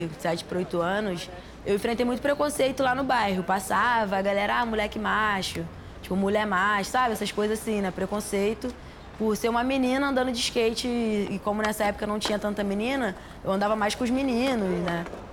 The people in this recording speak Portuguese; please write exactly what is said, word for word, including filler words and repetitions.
sete para oito anos, eu enfrentei muito preconceito lá no bairro. Passava, a galera, ah, moleque macho, tipo, mulher macho, sabe? Essas coisas assim, né? Preconceito. Por ser uma menina andando de skate, e como nessa época não tinha tanta menina, eu andava mais com os meninos, né?